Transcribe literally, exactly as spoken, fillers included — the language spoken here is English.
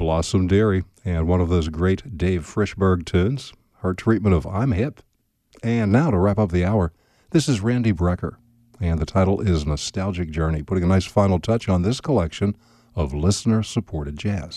Blossom Dairy, and one of those great Dave Frischberg tunes, her treatment of I'm Hip. And now to wrap up the hour, this is Randy Brecker, and the title is Nostalgic Journey, putting a nice final touch on this collection of listener-supported jazz.